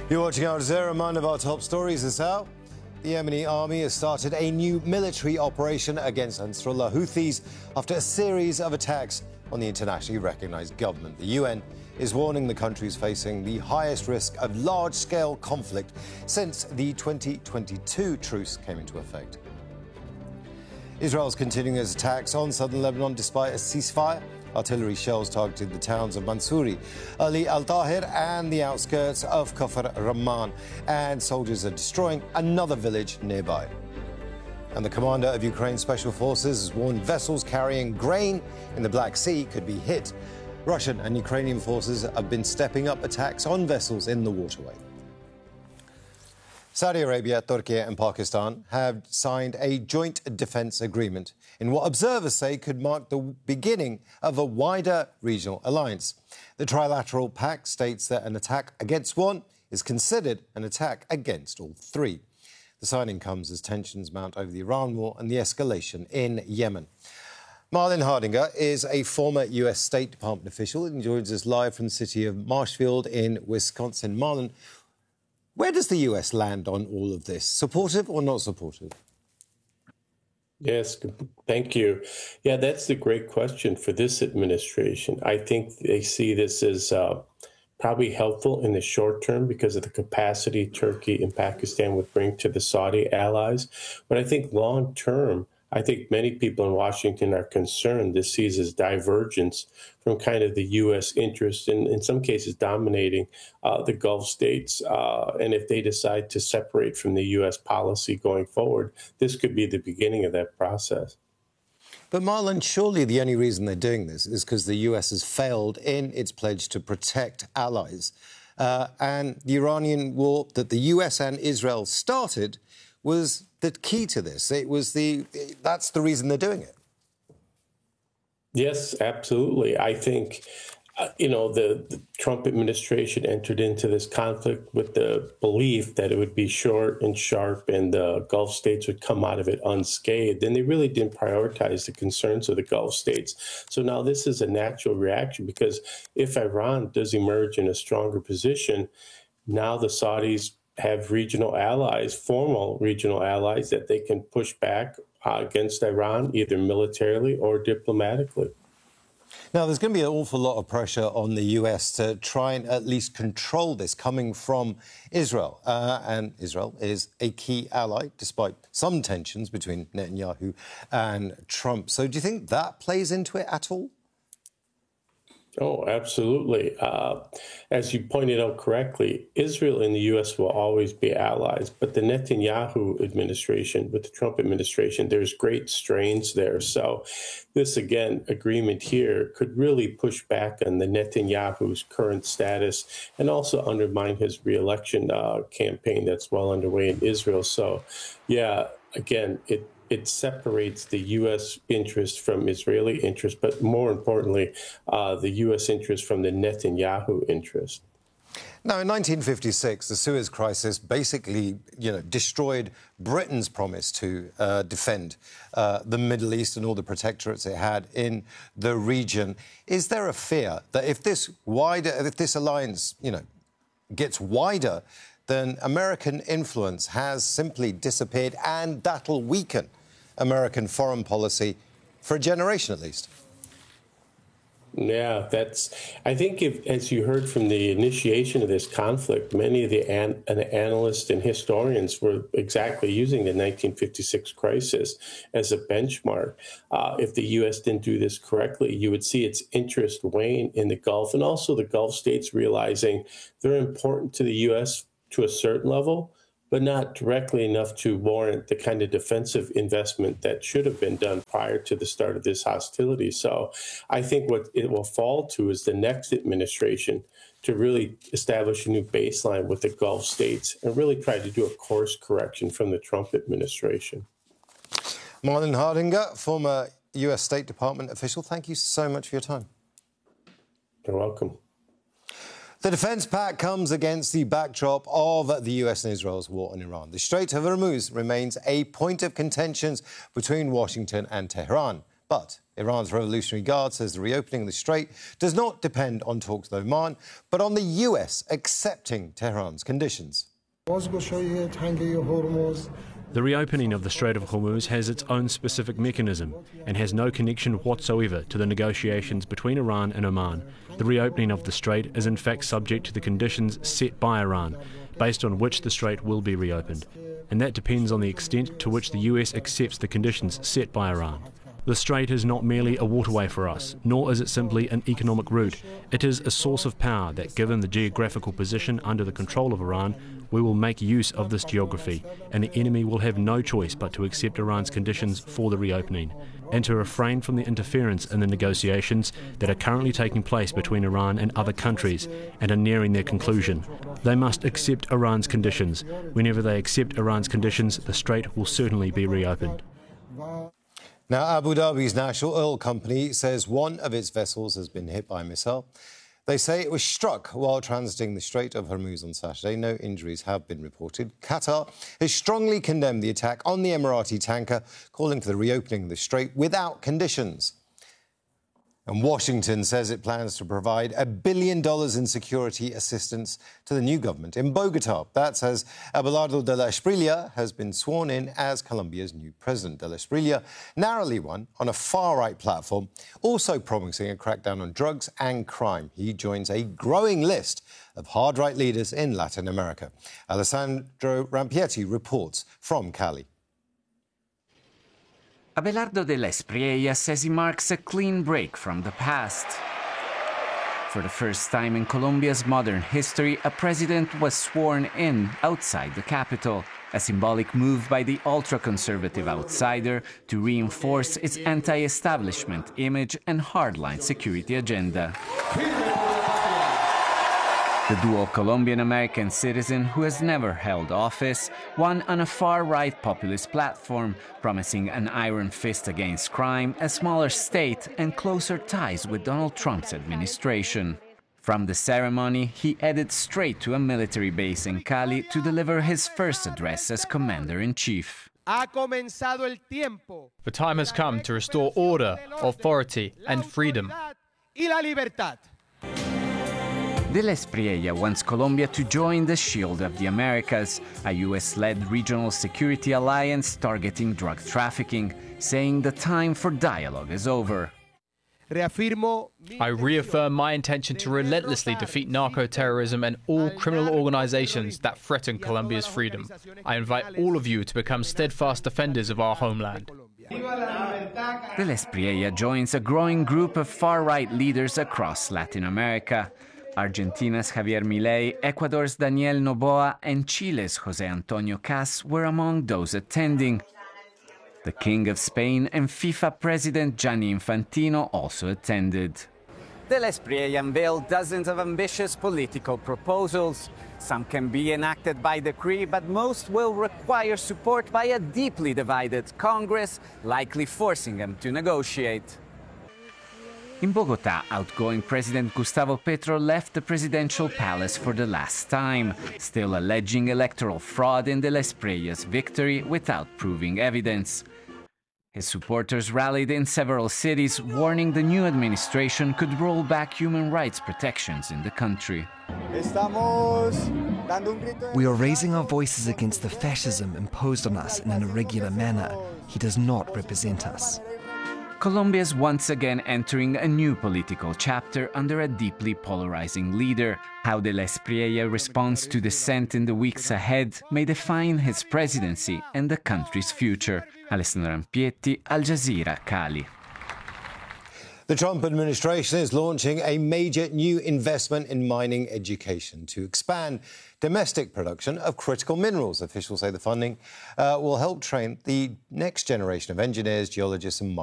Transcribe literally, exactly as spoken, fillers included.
You're watching Al Jazeera. One of our top stories is how the Yemeni army has started a new military operation against Ansarullah Houthis after a series of attacks on the internationally recognized government. The U N is warning the country is facing the highest risk of large-scale conflict since the twenty twenty-two truce came into effect. Israel's continuing its attacks on southern Lebanon despite a ceasefire. Artillery shells targeted the towns of Mansouri, Ali al-Tahir and the outskirts of Kafr Ramman, and soldiers are destroying another village nearby. And the commander of Ukraine's special forces has warned vessels carrying grain in the Black Sea could be hit. Russian and Ukrainian forces have been stepping up attacks on vessels in the waterway. Saudi Arabia, Turkey and Pakistan have signed a joint defence agreement in what observers say could mark the beginning of a wider regional alliance. The trilateral pact states that an attack against one is considered an attack against all three. The signing comes as tensions mount over the Iran war and the escalation in Yemen. Marlin Hardinger is a former U S State Department official and joins us live from the city of Marshfield in Wisconsin. Marlin, where does the U S land on all of this? Supportive or not supportive? Yes, thank you. Yeah, that's the great question for this administration. I think they see this as uh, probably helpful in the short term because of the capacity Turkey and Pakistan would bring to the Saudi allies. But I think long term, I think many people in Washington are concerned this sees as divergence from kind of the U S interest, and in some cases dominating uh, the Gulf states. Uh, and if they decide to separate from the U S policy going forward, this could be the beginning of that process. But Marlon, surely the only reason they're doing this is because the U S has failed in its pledge to protect allies. Uh, and the Iranian war that the U S and Israel started was the key to this. It was the, that's the reason they're doing it. Yes, absolutely. I think, uh, you know, the, the Trump administration entered into this conflict with the belief that it would be short and sharp and the Gulf states would come out of it unscathed. And they really didn't prioritize the concerns of the Gulf states. So now this is a natural reaction because if Iran does emerge in a stronger position, now the Saudis have regional allies, formal regional allies, that they can push back uh, against Iran, either militarily or diplomatically. Now, there's going to be an awful lot of pressure on the U S to try and at least control this coming from Israel. Uh, and Israel is a key ally, despite some tensions between Netanyahu and Trump. So do you think that plays into it at all? Oh, absolutely. Uh, as you pointed out correctly, Israel and the U S will always be allies. But the Netanyahu administration, with the Trump administration, there's great strains there. So this, again, agreement here could really push back on the Netanyahu's current status and also undermine his reelection uh, campaign that's well underway in Israel. So, yeah, again, it It separates the U S interest from Israeli interest, but more importantly, uh, the U S interest from the Netanyahu interest. Now, in nineteen fifty-six, the Suez Crisis basically, you know, destroyed Britain's promise to uh, defend uh, the Middle East and all the protectorates it had in the region. Is there a fear that if this wider, if this alliance, you know, gets wider, then American influence has simply disappeared, and that'll weaken American foreign policy for a generation at least? Yeah, that's, I think if, as you heard from the initiation of this conflict, many of the an, an analysts and historians were exactly using the nineteen fifty-six crisis as a benchmark. Uh, if the U S didn't do this correctly, you would see its interest wane in the Gulf, and also the Gulf states realizing they're important to the U S to a certain level, but not directly enough to warrant the kind of defensive investment that should have been done prior to the start of this hostility. So I think what it will fall to is the next administration to really establish a new baseline with the Gulf states and really try to do a course correction from the Trump administration. Marlin Hardinger, former U S State Department official, thank you so much for your time. You're welcome. The defence pact comes against the backdrop of the U S and Israel's war on Iran. The Strait of Hormuz remains a point of contention between Washington and Tehran. But Iran's Revolutionary Guard says the reopening of the strait does not depend on talks with Oman, but on the U S accepting Tehran's conditions. The reopening of the Strait of Hormuz has its own specific mechanism and has no connection whatsoever to the negotiations between Iran and Oman. The reopening of the strait is in fact subject to the conditions set by Iran, based on which the strait will be reopened, and that depends on the extent to which the U S accepts the conditions set by Iran. The strait is not merely a waterway for us, nor is it simply an economic route. It is a source of power that, given the geographical position under the control of Iran, we will make use of this geography, and the enemy will have no choice but to accept Iran's conditions for the reopening, and to refrain from the interference in the negotiations that are currently taking place between Iran and other countries and are nearing their conclusion. They must accept Iran's conditions. Whenever they accept Iran's conditions, the strait will certainly be reopened. Now, Abu Dhabi's national oil company says one of its vessels has been hit by a missile. They say it was struck while transiting the Strait of Hormuz on Saturday. No injuries have been reported. Qatar has strongly condemned the attack on the Emirati tanker, calling for the reopening of the strait without conditions. And Washington says it plans to provide a billion dollars in security assistance to the new government in Bogotá. That's as Abelardo de la Espriella has been sworn in as Colombia's new president. De la Espriella narrowly won on a far-right platform, also promising a crackdown on drugs and crime. He joins a growing list of hard-right leaders in Latin America. Alessandro Rampietti reports from Cali. Abelardo de la Espriella says he marks a clean break from the past. For the first time in Colombia's modern history, a president was sworn in outside the capital, a symbolic move by the ultra-conservative outsider to reinforce its anti-establishment image and hardline security agenda. The dual Colombian-American citizen, who has never held office, won on a far-right populist platform, promising an iron fist against crime, a smaller state, and closer ties with Donald Trump's administration. From the ceremony, he headed straight to a military base in Cali to deliver his first address as commander-in-chief. The time has come to restore order, authority, and freedom. De la Espriella wants Colombia to join the Shield of the Americas, a U S-led regional security alliance targeting drug trafficking, saying the time for dialogue is over. I reaffirm my intention to relentlessly defeat narco-terrorism and all criminal organizations that threaten Colombia's freedom. I invite all of you to become steadfast defenders of our homeland. De la Espriella joins a growing group of far-right leaders across Latin America. Argentina's Javier Milei, Ecuador's Daniel Noboa, and Chile's José Antonio Caz were among those attending. The King of Spain and FIFA President Gianni Infantino also attended. De la Espriella unveiled dozens of ambitious political proposals. Some can be enacted by decree, but most will require support by a deeply divided Congress, likely forcing them to negotiate. In Bogotá, outgoing President Gustavo Petro left the presidential palace for the last time, still alleging electoral fraud in De la Espriella's victory without proving evidence. His supporters rallied in several cities, warning the new administration could roll back human rights protections in the country. We are raising our voices against the fascism imposed on us in an irregular manner. He does not represent us. Colombia is once again entering a new political chapter under a deeply polarizing leader. How De la Espriella responds to dissent in the weeks ahead may define his presidency and the country's future. Alessandro Rampietti, Al Jazeera, Cali. The Trump administration is launching a major new investment in mining education to expand domestic production of critical minerals. Officials say the funding uh, will help train the next generation of engineers, geologists and miners.